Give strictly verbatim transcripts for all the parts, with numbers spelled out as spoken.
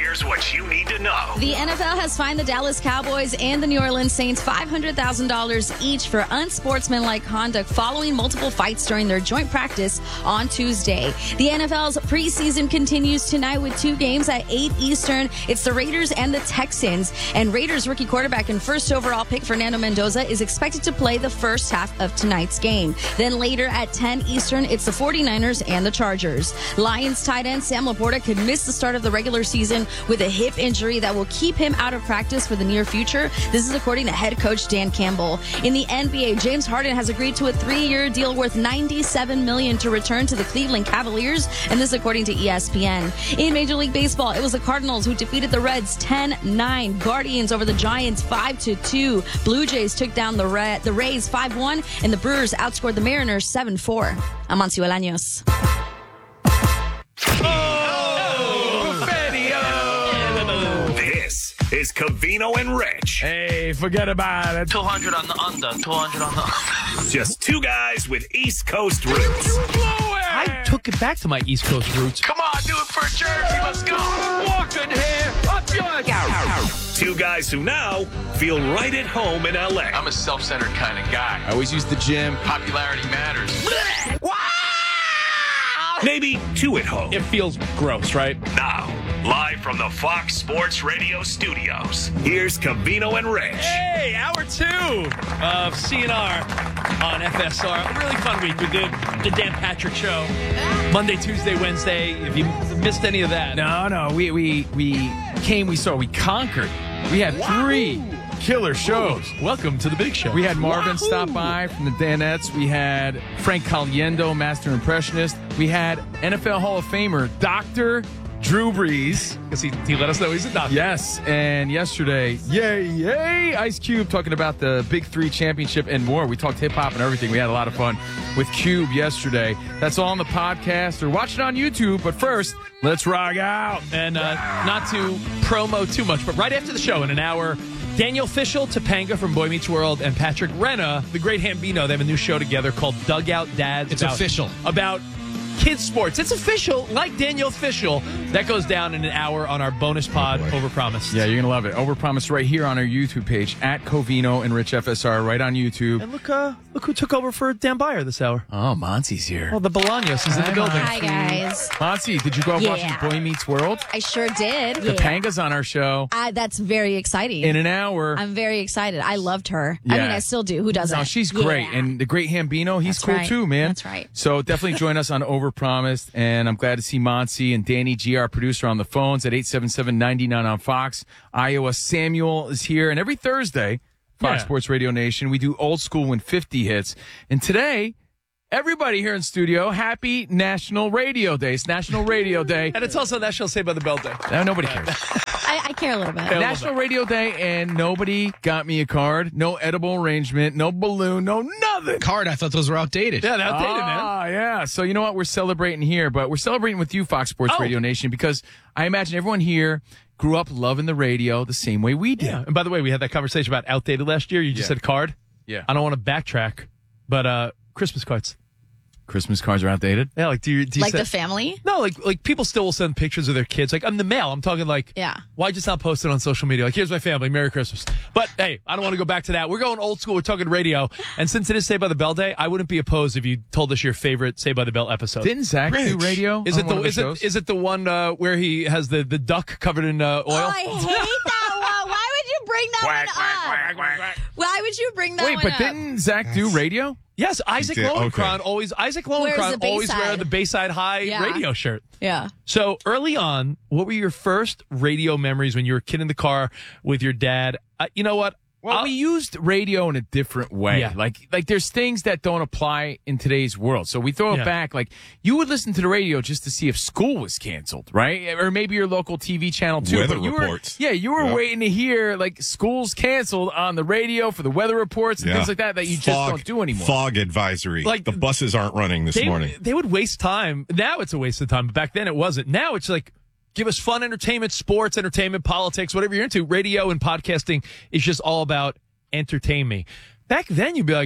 Here's what you need to know. The N F L has fined the Dallas Cowboys and the New Orleans Saints five hundred thousand dollars each for unsportsmanlike conduct following multiple fights during their joint practice on Tuesday. The N F L's preseason continues tonight with two games at eight Eastern. It's the Raiders and the Texans. And Raiders rookie quarterback and first overall pick Fernando Mendoza is expected to play the first half of tonight's game. Then later at ten Eastern, it's the 49ers and the Chargers. Lions tight end Sam Laporta could miss the start of the regular season with a hip injury that will keep him out of practice for the near future. This is according to head coach Dan Campbell. In the N B A, James Harden has agreed to a three-year deal worth ninety-seven million dollars to return to the Cleveland Cavaliers, and this according to E S P N. In Major League Baseball, it was the Cardinals who defeated the Reds ten nine. Guardians over the Giants five to two. Blue Jays took down the Red, the Rays five one, and the Brewers outscored the Mariners seven four. I'm Amancio Alaños. This is Covino and Rich. Hey, forget about it. two hundred on the under, two hundred on the under. Just two guys with East Coast roots. I took it back to my East Coast roots. Come on, do it for Jersey. Let's go. Walking here, up yours. Two guys who now feel right at home in L A. I'm a self-centered kind of guy. I always use the gym. Popularity matters. Maybe two at home. It feels gross, right? Now, live from the Fox Sports Radio studios, here's Covino and Rich. Hey, hour two of C N R on F S R. A really fun week. We did the Dan Patrick Show. Monday, Tuesday, Wednesday. If you missed any of that. No, no. We we we came, we saw, we conquered. We had three killer shows. Welcome to the big show. We had Marvin Wahoo! stop by from the Danettes. We had Frank Caliendo, Master Impressionist. We had N F L Hall of Famer, Doctor Drew Brees. Because he, he let us know he's a doctor. Yes, and yesterday, yay, yay, Ice Cube talking about the Big Three Championship and more. We talked hip-hop and everything. We had a lot of fun with Cube yesterday. That's all on the podcast, or watch it on YouTube. But first, let's rock out. And uh, not to promo too much, but right after the show in an hour, Daniel Fishel, Topanga from Boy Meets World, and Patrick Renna, the great Hambino, they have a new show together called Dugout Dads. It's about, official. About kids sports. It's official, like Daniel Fishel. That goes down in an hour on our bonus pod, oh Overpromised. Yeah, you're going to love it. Overpromised right here on our YouTube page, at Covino and Rich F S R, right on YouTube. And look, uh, look who took over for Dan Byer this hour. Oh, Monty's here. Oh, the Bolaños is in the building. Hi, guys. Monty, did you go out Yeah. watching Boy Meets World? I sure did. Topanga's on our show Uh, that's very exciting. in an hour. I'm very excited. I loved her. I Yeah. mean, I still do. Who doesn't? No, she's great. Yeah. And the great Hambino, he's That's cool right. too, man. That's right. So definitely join us on Overpromised. And I'm glad to see Monty and Danny G, our producer, on the phones at eight seven seven, nine nine on Fox. Iowa Samuel is here. And every Thursday, Fox Yeah. Sports Radio Nation, we do Old School When fifty Hits. And today, everybody here in studio, happy National Radio Day. It's National Radio Day. And it's also National Saved by the Bell Day. Now, nobody cares. I, I care a little bit. Yeah. National Radio Day, and nobody got me a card. No edible arrangement, no balloon, no nothing. Card, I thought those were outdated. Yeah, that outdated, man. Ah, yeah. So you know what? We're celebrating here, but we're celebrating with you, Fox Sports Oh. Radio Nation, because I imagine everyone here grew up loving the radio the same way we did. Yeah. And by the way, we had that conversation about outdated last year. You just Yeah. said card. Yeah. I don't want to backtrack, but uh, Christmas cards. Christmas cards are outdated. Yeah, like do you, do you Like send- the family? No, like like people still will send pictures of their kids. Like I'm the mail. I'm talking like, Yeah. why just not post it on social media? Like, here's my family. Merry Christmas. But hey, I don't want to go back to that. We're going old school. We're talking radio. And since it is Saved by the Bell Day, I wouldn't be opposed if you told us your favorite Saved by the Bell episode. Didn't Zach do Rich. radio? Is on it one the of is it shows? is it the one uh, where he has the, the duck covered in uh, oil? Oh, I hate that one. Why would you bring that one up? Why would you bring that Wait, one but up? didn't Zach do radio? Yes, Isaac did, Lowenkron okay. always Isaac Wears Lowenkron the always wear Bayside. the Bayside High Yeah. radio shirt. Yeah. So early on, what were your first radio memories when you were a kid in the car with your dad? Uh, you know what? Well, I'll- we used radio in a different way. Yeah. Like, like there's things that don't apply in today's world. So we throw it Yeah. back. Like, you would listen to the radio just to see if school was canceled, right? Or maybe your local T V channel too. Weather But you reports. Were, yeah, you were Yep. waiting to hear like school's canceled on the radio for the weather reports and Yeah. things like that that you just Fog- don't do anymore. Fog advisory. Like- the buses aren't running this they, morning. they would waste time. Now it's a waste of time, but back then it wasn't. Now it's like, give us fun entertainment, sports, entertainment, politics, whatever you're into. Radio and podcasting is just all about entertain me. Back then you'd be like,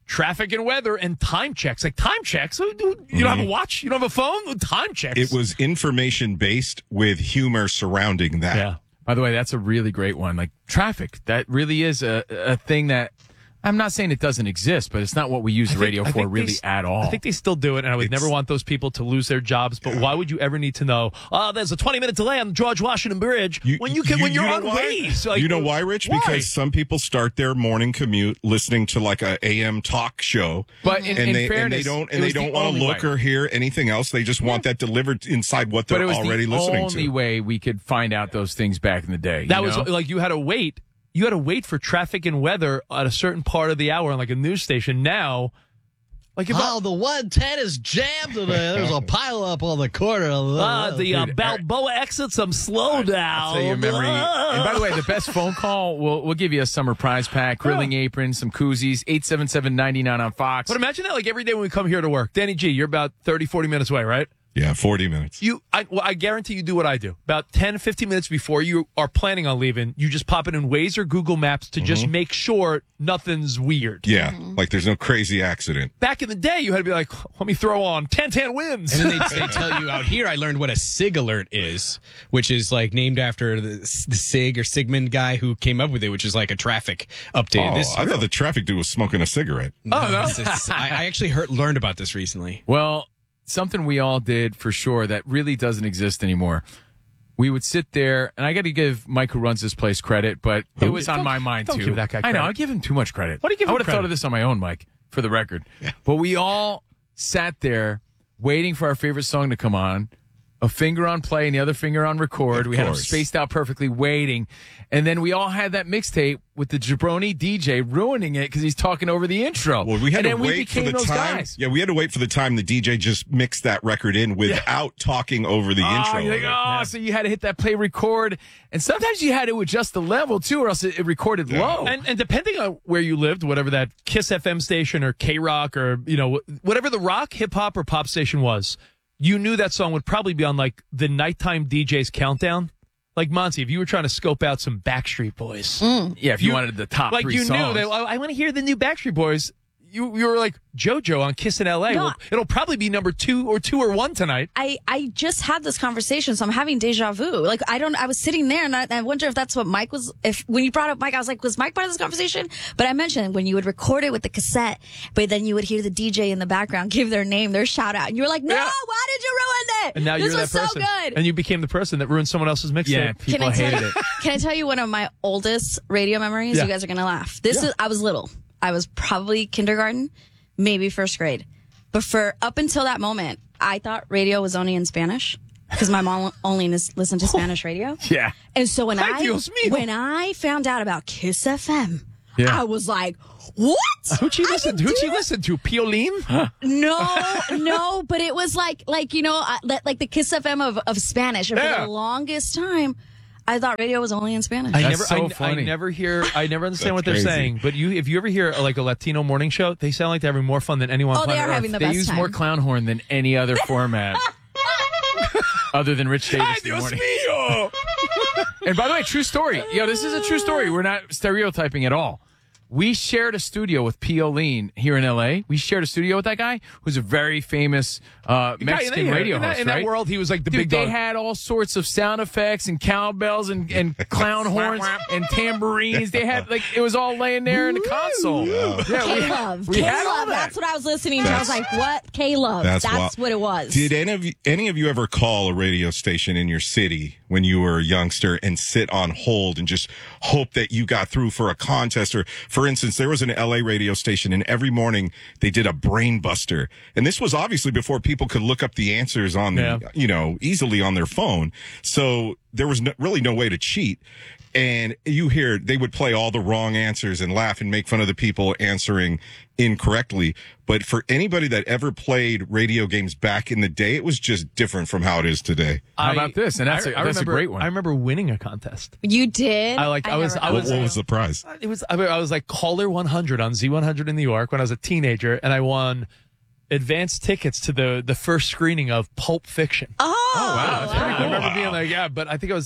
traffic and weather and time checks. Like time checks? You don't have a watch? You don't have a phone? Time checks. It was information based with humor surrounding that. Yeah. By the way, that's a really great one. Like traffic, that really is a, a thing that I'm not saying it doesn't exist, but it's not what we use the think- radio I for think they really s- at all. I think they still do it, and I would It's- never want those people to lose their jobs. But why would you ever need to know? Oh, there's a twenty minute delay on the George Washington Bridge when you can when you're know on why? Waze. Like, you know why, Rich? why? Because some people start their morning commute listening to like a A M talk show, But in- and in they fairness, and they don't it and they was the don't want only to look way. or hear anything else. They just want that delivered inside what but they're it was already the listening only to. way we could find out those things back in the day. That you was know? like you had to wait. You had to wait for traffic and weather at a certain part of the hour on like a news station. Now, like if Oh, the one ten is jammed today. There's a pile up on the corner. uh, the uh, Balboa exit, some slow down. I'll tell you a memory. And by the way, the best phone call, we'll, we'll give you a summer prize pack, grilling apron, some koozies, eight seven seven, nine nine on Fox. But imagine that like every day when we come here to work. Danny G, you're about thirty, forty minutes away, right? Yeah, forty minutes. You, I, well, I guarantee you do what I do. About ten, fifteen minutes before you are planning on leaving, you just pop it in Waze or Google Maps to just make sure nothing's weird. Yeah, like there's no crazy accident. Back in the day, you had to be like, let me throw on ten ten wins. And then they, they tell you out here, I learned what a SIG alert is, which is like named after the, the SIG or Sigmund guy who came up with it, which is like a traffic update. Oh, this, I thought the traffic dude was smoking a cigarette. Oh, no. this is- I, I actually heard, learned about this recently. Well, something we all did for sure that really doesn't exist anymore. We would sit there, and I got to give Mike who runs this place credit, but it was on Don't- my mind don't too. give that guy I know, credit. I give him too much credit. Why do you give I him would have credit? thought of this on my own, Mike, for the record. But we all sat there waiting for our favorite song to come on. A finger on play and the other finger on record. Of we had them course. spaced out perfectly, waiting. And then we all had that mixtape with the jabroni D J ruining it because he's talking over the intro. Well, we had and to then we wait for became the those time. guys. Yeah, we had to wait for the time the D J just mixed that record in without talking over the Oh, intro. you're like, of it. oh, so you had to hit that play record. And sometimes you had to adjust the level too, or else it, it recorded low. And, and depending on where you lived, whatever that Kiss F M station or K Rock or, you know, whatever the rock, hip hop, or pop station was, you knew that song would probably be on like the nighttime D J's countdown. Like Monty, if you were trying to scope out some Backstreet Boys, yeah, if you, you- wanted the top like three you songs. knew that oh, I want to hear the new Backstreet Boys. You you were like JoJo on Kiss in L A. No. Well, it'll probably be number two or two or one tonight. I, I just had this conversation, so I'm having deja vu. Like, I don't, I was sitting there and I, I wonder if that's what Mike was, if, when you brought up Mike, I was like, was Mike part of this conversation? But I mentioned when you would record it with the cassette, but then you would hear the D J in the background give their name, their shout out. And you were like, no, Yeah. why did you ruin it? And now this you're was that person. so good. And you became the person that ruined someone else's mixtape. Yeah, Can people I tell hated you, it. Can I tell you one of my oldest radio memories? Yeah. You guys are going to laugh. This is, I was little. I was probably kindergarten, maybe first grade. But for up until that moment, I thought radio was only in Spanish because my mom only lis- listened to Spanish radio. Yeah. And so when Ay, I Dios mío. when I found out about Kiss F M, Yeah. I was like, "What? Who'd she I listen? can Who'd do she that?" listen to? Piolín? No, no, but it was like like you know uh, that- like the Kiss F M of of Spanish. And Yeah. for the longest time, I thought radio was only in Spanish. I That's never, so I, funny. I never hear, I never understand That's what they're crazy. saying. But you, if you ever hear like a Latino morning show, they sound like they're having more fun than anyone. on Oh, they planet are Earth. having the They best use time. more clown horn than any other format. Other than Rich Davis Ay, in the Dios morning. mío. And by the way, true story. Yo, this is a true story. We're not stereotyping at all. We shared a studio with Piolín here in L A. We shared a studio with that guy who's a very famous uh, Mexican Yeah, radio in that, host, in right? that world, he was like the Dude, big they dog. had all sorts of sound effects and cowbells and, and clown horns and tambourines. They had, like, it was all laying there in the console. Yeah, we, K-Love. we had all K-Love. that. That's what I was listening to. I was like, what? K-Love. That's That's, wild. what it was. Did any of you, any of you ever call a radio station in your city when you were a youngster and sit on hold and just hope that you got through for a contest? Or, for instance, there was an L A radio station, and every morning they did a brain buster, and this was obviously before people could look up the answers on, Yeah. you know, easily on their phone. So there was no, really no way to cheat. And you hear they would play all the wrong answers and laugh and make fun of the people answering incorrectly. But for anybody that ever played radio games back in the day, it was just different from how it is today. How I- about this? And that's, I- a I that's a remember- great one. I remember winning a contest. You did? I like- I was- never I got was- What that. was the prize? It was I, mean, I was like caller one hundred on Z one hundred in New York when I was a teenager, and I won advanced tickets to the the first screening of Pulp Fiction. Oh, wow, that's pretty I remember being like, yeah, but I think I was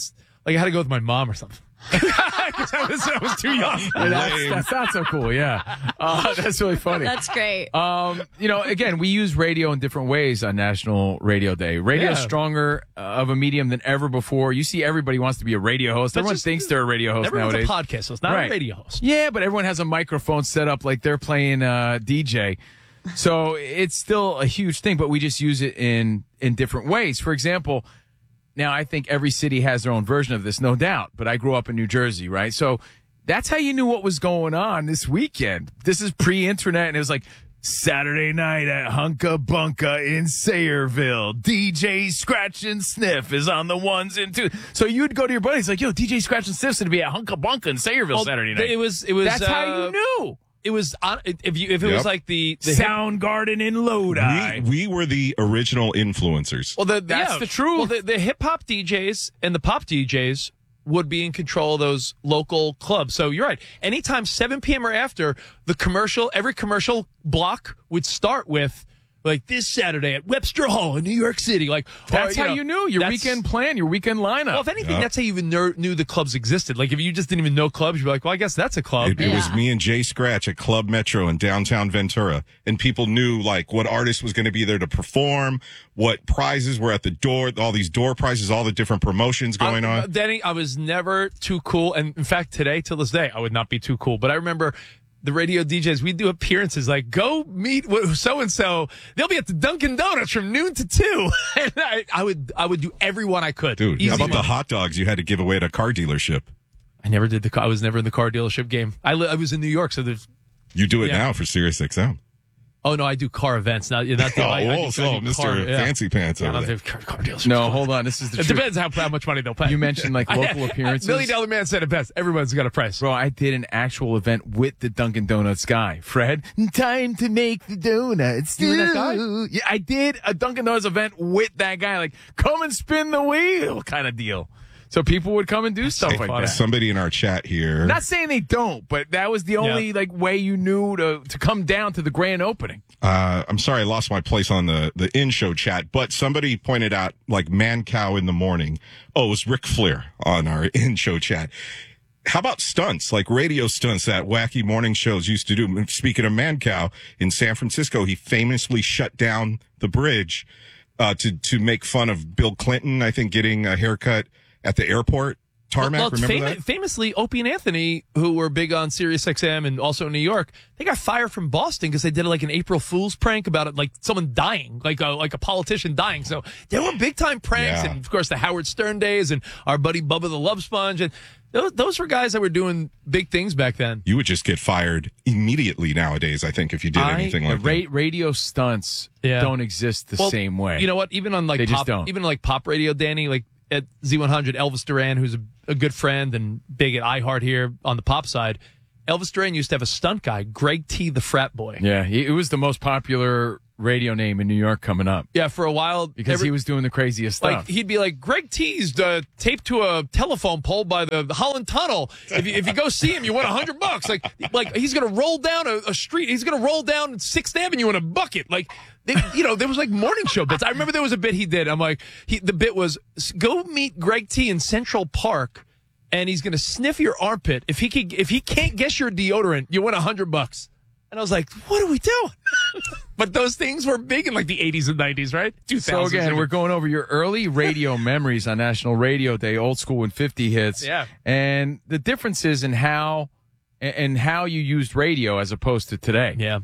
Like I had to go with my mom or something. Because I was, I was too young. Yeah, that's, that's not so cool. Yeah, uh, that's really funny. That's great. Um, you know, again, we use radio in different ways on National Radio Day. Radio is Yeah. stronger uh, of a medium than ever before. You see, everybody wants to be a radio host. That's Everyone just- thinks they're a radio host Everyone's nowadays. a podcast host, not Right. a radio host. Yeah, but everyone has a microphone set up like they're playing uh, D J. So it's still a huge thing, but we just use it in in different ways. For example, now I think every city has their own version of this, no doubt. But I grew up in New Jersey, right? So that's how you knew what was going on this weekend. This is pre-internet, and it was like Saturday night at Hunka Bunka in Sayreville. D J Scratch and Sniff is on the ones and twos. So you'd go to your buddies like, yo, D J Scratch and Sniff's going to be at Hunka Bunka in Sayreville Well, Saturday night. It was. It was. That's uh, how you knew. It was on. If you if it Yep. was like the, the Soundgarden in Lodi. We, we were the original influencers. Well, the, That's yeah. the truth. Well, the, the hip hop D Js and the pop D Js would be in control of those local clubs. So you're right. Anytime seven p.m. or after, the commercial, every commercial block would start with like this Saturday at Webster Hall in New York City. Like That's or, how know, you knew your that's- weekend plan, your weekend lineup. Well, if anything, Yep. that's how you even knew, knew the clubs existed. Like if you just didn't even know clubs, you'd be like, well, I guess that's a club. It, it was Yeah. me and Jay Scratch at Club Metro in downtown Ventura, and people knew like what artist was going to be there to perform, what prizes were at the door, all these door prizes, all the different promotions going I, on. Denny, I was never too cool. And in fact, today, till this day, I would not be too cool. But I remember the radio D Js, we do appearances like, go meet so and so. They'll be at the Dunkin' Donuts from noon to two. And I, I would I would do every one I could. Dude, Easy how about money. the hot dogs you had to give away at a car dealership? I never did the car. I was never in the car dealership game. I, li- I was in New York, so there's. You do it Yeah. now for Sirius X M. Oh, no, I do car events. Not, not the, Oh, I, I do- whoa, I so do Mister car- yeah. Fancy Pants I over don't there. do car, car dealerships. no, hold on. This is the It truth. depends how, how much money they'll pay. You mentioned like local appearances. Million Dollar Man said it best. Everyone's got a price. Bro, I did an actual event with the Dunkin' Donuts guy, Fred. Time to make the donuts. You were that guy? Yeah, I did a Dunkin' Donuts event with that guy. Like, come and spin the wheel kind of deal. So people would come and do stuff so like funny. that. Somebody in our chat here. Not saying they don't, but that was the only like way you knew to to come down to the grand opening. Uh, I'm sorry, I lost my place on the, the in-show chat, but somebody pointed out, like, man cow in the morning. Oh, it was Ric Flair on our in-show chat. How about stunts, like radio stunts that wacky morning shows used to do? Speaking of man cow, in San Francisco, he famously shut down the bridge uh, to, to make fun of Bill Clinton, I think, getting a haircut at the airport. Tarmac, Well, remember fam- that? famously, Opie and Anthony, who were big on Sirius X M and also in New York, they got fired from Boston because they did like an April Fool's prank about it, like someone dying, like a like a politician dying. So there were big time pranks, Yeah. and of course the Howard Stern days, and our buddy Bubba the Love Sponge, and those, those were guys that were doing big things back then. You would just get fired immediately nowadays, I think, if you did I- anything The like that. ra- radio stunts Yeah. don't exist the Well, same way. You know what? Even on like They just pop, don't. even like pop radio, Danny, like at Z one hundred, Elvis Duran, who's a, a good friend and big at iHeart here on the pop side. Elvis Duran used to have a stunt guy, Greg T, the frat boy. Yeah, he, it was the most popular radio name in New York coming up Yeah, for a while because every- he was doing the craziest like stuff. he'd be like, Greg T's uh, taped to a telephone pole by the Holland Tunnel. If you, if you go see him, you win a hundred bucks. Like like he's gonna roll down a, a street. He's gonna roll down Sixth Avenue in a bucket. Like they, you know, there was like morning show bits. I remember there was a bit he did. I'm like, he the bit was go meet Greg T in Central Park. And he's gonna sniff your armpit. If he can, if he can't guess your deodorant, you win a hundred bucks. And I was like, what are we doing? But those things were big in like the eighties and nineties, right? two So thousands. again, we're going over your early radio memories on National Radio Day, old school and fifty hits. Yeah. And the differences in how and how you used radio as opposed to today. yeah.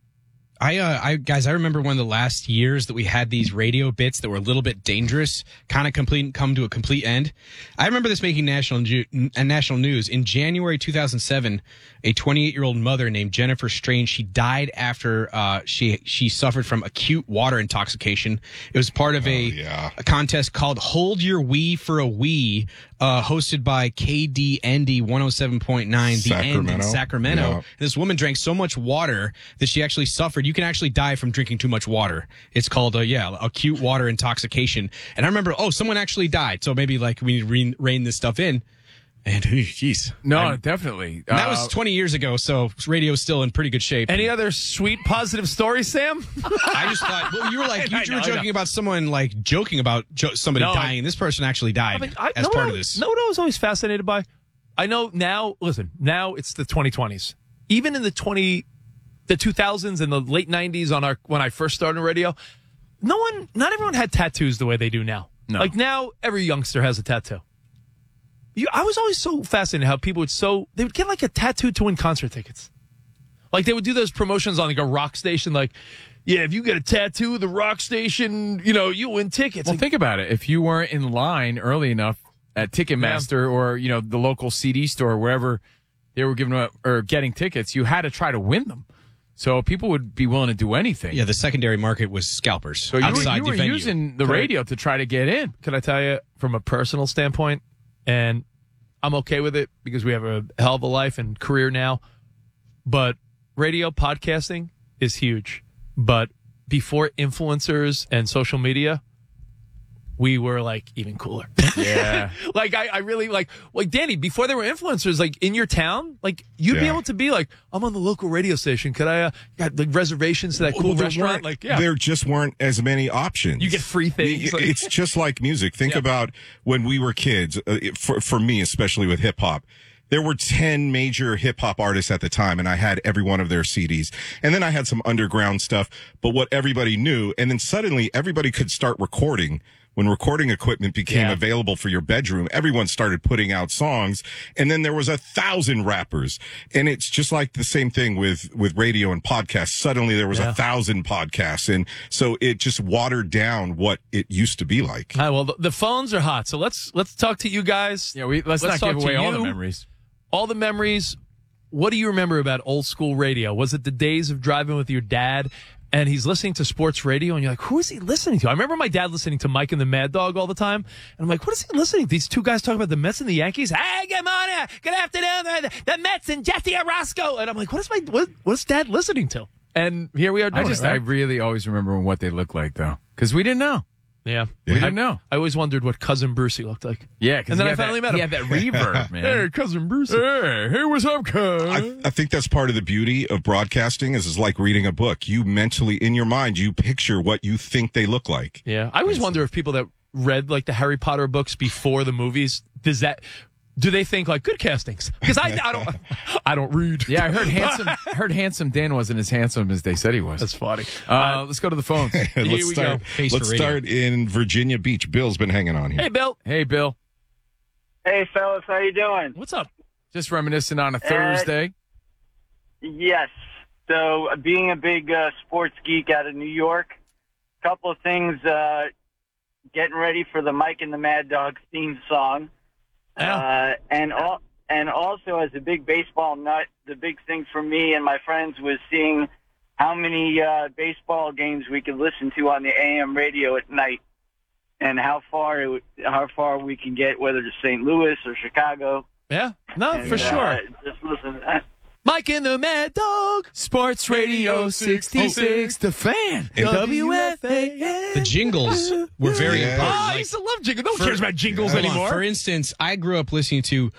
I, uh, I, guys, I remember one of the last years that we had these radio bits that were a little bit dangerous, kind of complete, come to a complete end. I remember this making national, ju- uh, national news. In January two thousand seven, a twenty-eight year old mother named Jennifer Strange, she died after, uh, she, she suffered from acute water intoxication. It was part of a, yeah. a contest called Hold Your Wee for a Wee, uh, hosted by K D N D one oh seven point nine, The End in Sacramento. Sacramento. Yeah. This woman drank so much water that she actually suffered. You can actually die from drinking too much water. It's called, uh, yeah, acute water intoxication. And I remember, oh, someone actually died. So maybe like we need to rein, rein this stuff in. And jeez, No, I'm- definitely. and that Uh, was twenty years ago, so radio's still in pretty good shape. Any other sweet, positive stories, Sam? I just thought, well, you were like, you, I you know, were I know. joking about someone like joking about jo- somebody No, I- dying. This person actually died I mean, I, as no, part no, of this. No, what I was always fascinated by. I know now. Listen, now it's the twenty twenties. Even in the twenty, the two thousands and the late nineties, on our when I first started radio, no one, not everyone had tattoos the way they do now. No. Like now, every youngster has a tattoo. You, I was always so fascinated how people would so they would get like a tattoo to win concert tickets. Like they would do those promotions on like a rock station, like, yeah, if you get a tattoo of the rock station, you know, you win tickets. Well, Like, think about it. If you weren't in line early enough at Ticketmaster or, you know, the local C D store, wherever they were giving up or getting tickets, you had to try to win them. So people would be willing to do anything. Yeah, the secondary market was scalpers So you were, outside you were the venue. using the Correct. radio to try to get in. Can I tell you from a personal standpoint, and I'm okay with it because we have a hell of a life and career now, but radio podcasting is huge. But before influencers and social media, we were like even cooler. Yeah. Like I, I really like like Danny, before there were influencers, like in your town, like you'd be Yeah. able to be like, I'm on the local radio station. Could I uh, got like reservations to that cool Well, there restaurant? weren't- Like, yeah. There just weren't as many options. You get free things. Y- It's just like music. Think Yeah. about when we were kids, uh, for, for me, especially with hip hop. There were ten major hip hop artists at the time, and I had every one of their C Ds. And then I had some underground stuff, but what everybody knew, and then suddenly everybody could start recording. When recording equipment became Yeah. available for your bedroom, everyone started putting out songs, and then there was a thousand rappers. And it's just like the same thing with, with radio and podcasts. Suddenly there was Yeah. a thousand podcasts. And so it just watered down what it used to be like. All right, well, the, the phones are hot, so let's let's talk to you guys. Yeah, we let's, Let's not give talk to away all the you. memories. All the memories. What do you remember about old school radio? Was it the days of driving with your dad and he's listening to sports radio and you're like, who is he listening to? I remember my dad listening to Mike and the Mad Dog all the time. And I'm like, what is he listening to? These two guys talking about the Mets and the Yankees. Hey, good morning. Good afternoon. The, the Mets and Jesse Orosco. And I'm like, what is my, what, what's dad listening to? And here we are doing I just, it, I right? really always remember what they looked like, though, because we didn't know. Yeah. We Yeah. didn't know. I always wondered what Cousin Brucey looked like. Yeah, because And then I finally met him. He had that reverb, man. Hey, Cousin Brucey. Hey, hey, what's up, cuz? I, I think that's part of the beauty of broadcasting is it's like reading a book. You mentally, in your mind, you picture what you think they look like. Yeah, I always wonder if people that read like the Harry Potter books before the movies, does that do they think like good castings? Because I, I don't I don't read. Yeah, I heard handsome. I heard handsome Dan wasn't as handsome as they said he was. That's funny. Uh, let's go to the phones. let's we start. go. Face Let's for radio. start in Virginia Beach. Bill's been hanging on here. Hey, Bill, Hey, Bill. Hey, fellas, how you doing? what's up? Just reminiscing on a Thursday. Yes. So, uh, being a big uh, sports geek out of New York, a couple of things. Uh, getting ready for the Mike and the Mad Dog theme song, Yeah. uh, and al- and also as a big baseball nut, the big thing for me and my friends was seeing how many uh, baseball games we could listen to on the A M radio at night, and how far it would, how far we can get, whether to Saint Louis or Chicago. Yeah, no, And, for uh, sure. just listen to that. Mike and the Mad Dog, Sports Radio sixty-six, the fan. W F A N. The jingles were very Yeah. important. Oh, I Like, used to love jingles. No one for- cares about jingles hold on. anymore. For instance, I grew up listening to